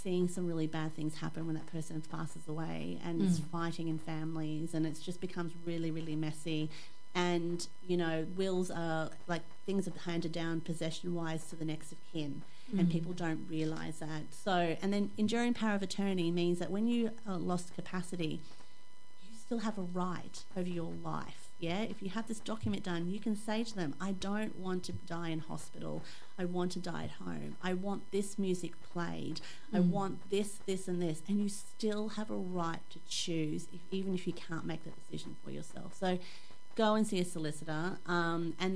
seeing some really bad things happen when that person passes away, and it's fighting in families, and it just becomes really, really messy. And, you know, wills are like things are handed down possession-wise to the next of kin, and people don't realise that. So, and then enduring power of attorney means that when you lost capacity, you still have a right over your life. Yeah, if you have this document done, you can say to them, I don't want to die in hospital. I want to die at home. I want this music played. I want this, this and this. And you still have a right to choose, even if you can't make that decision for yourself. So go and see a solicitor. And